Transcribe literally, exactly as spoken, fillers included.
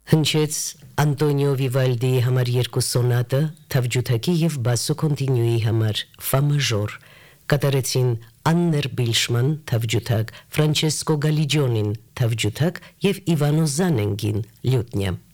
Հնչեց Անտոնիո Վիվալդիի համար երկու սոնատը, թավջութակի և բասո կոնտինյուի համար ֆա մաժոր, կատարեցին Աններ Բիլշման թավջութակ, Ֆրանչեսկո Գալիջոնին թավջութակ և Իվանո Զանենգին լյուտնյա։